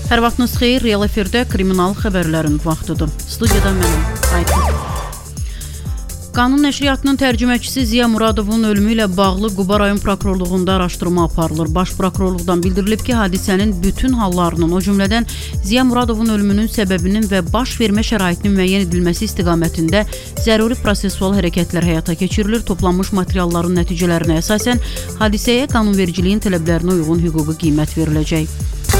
Hər vaxtınız xeyir, Real efirdə kriminal xəbərlərin vaxtıdır. Studiyada mənim, Aytun. Qanun nəşriyyatının tərcüməçisi Ziya Muradovun ölümü ilə bağlı Quba rayon prokurorluğunda araşdırma aparılır. Baş prokurorluqdan bildirilib ki, hadisənin bütün hallarının, o cümlədən Ziya Muradovun ölümünün səbəbinin və baş vermə şəraitinin müəyyən edilməsi istiqamətində zəruri prosesual hərəkətlər həyata keçirilir. Toplanmış materialların nəticələrinə əsasən hadisəyə qanunvericiliyin tələblərinə uyğun hüquqi qiymət veriləcək.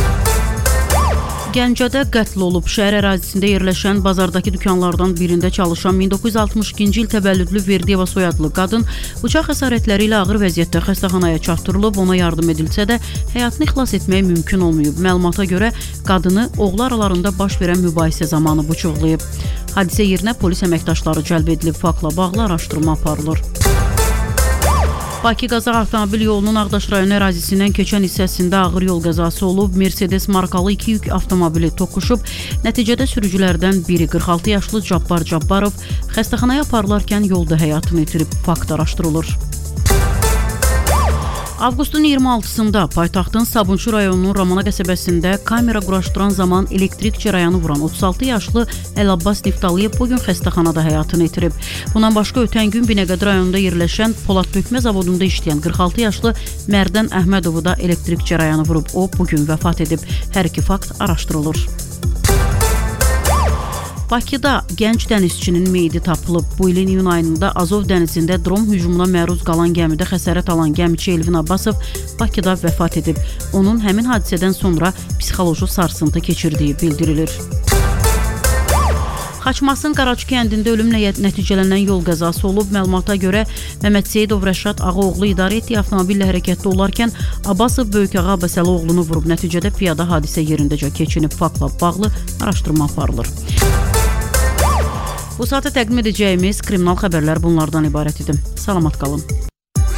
Gəncədə qətl olub. Şəhər ərazisində yerləşən bazardakı dükanlardan birində çalışan 1962-ci il təvəllüdlü Verdiyeva soyadlı qadın bıçaq xəsarətləri ilə ağır vəziyyətdə xəstəxanaya çatdırılıb. Ona yardım edilsə də həyatını xilas etmək mümkün olmayıb. Məlumata görə qadını oğlu aralarında baş verən mübahisə zamanı bıçaqlayıb. Hadisə yerinə polis əməkdaşları cəlb edilib. Faktla bağlı araşdırma aparılır. Bakı-Qazax avtomobil yolunun Ağdaş rayonu ərazisindən keçən hissəsində ağır yol qəzası olub. Mercedes markalı 2 yük avtomobili toqquşub. Nəticədə sürücülərdən biri 46 yaşlı Cabbar Cabbarov xəstəxanaya aparılarkən yolda həyatını itirib. Fakt araşdırılır. Avqustun 26-sında paytaxtın Sabunçu rayonunun Ramana qəsəbəsində kamera quraşdıran zaman elektrik cərəyanı vuran 36 yaşlı Əlabbas Niftalıyev bugün xəstəxanada həyatını itirib. Bundan başqa ötən gün Binəqədi rayonunda yerləşən Polad Tökmə zavodunda işləyən 46 yaşlı Mərdən Əhmədovu da elektrik cərəyanı vurub. O bugün vəfat edib. Hər iki fakt araşdırılır. Bakıda gənc dənizçinin meyidi tapılıb. Bu ilin iyun ayında Azov dənizində dron hücumuna məruz qalan gəmidə xəsarət alan gəmiçi Elvin Abbasov Bakıda vəfat edib. Onun həmin hadisədən sonra psixoloji sarsıntı keçirdiyi bildirilir. Xaçmasın Qaraçı kəndində ölümlə nəticələnən yol qəzası olub. Məlumata görə Məmməd Seyidov Rəşad Ağaoğlu idarə etdiyi avtomobillə hərəkətdə olarkən Abbasov Böyükağa Abbasəli oğlunu vurub. Nəticədə piyada hadisə yerindəcə keçinib. Faktla bağlı araşdırma aparılır. Bu saata təqdim edəcəyimiz kriminal xəbərlər bunlardan ibarət idi. Salamat qalın.